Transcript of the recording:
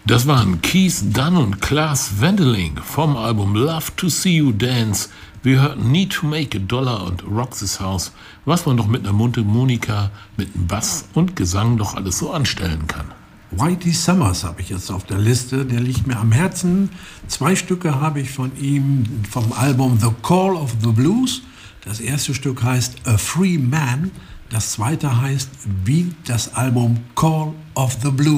Das waren Keith Dunn und Claes Wendeling vom Album Love to See You Dance. Wir hörten Need to Make a Dollar und Rock This House, was man doch mit einer Mundharmonika, mit einem Bass und Gesang doch alles so anstellen kann. Whitey Summers habe ich jetzt auf der Liste, der liegt mir am Herzen. 2 Stücke habe ich von ihm vom Album The Call of the Blues. Das erste Stück heißt A Free Man, das zweite heißt wie das Album Call of the Blues.